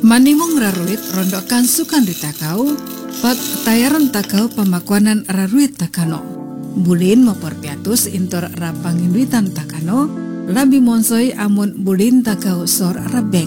Manimong raruit rondokan sukan ritakau, pat tayaran takau pamakuanan raruit takano. Bulin mopor piatus intor rapangin duitan takano, labi monsoi amun bulin takau sor rabeng.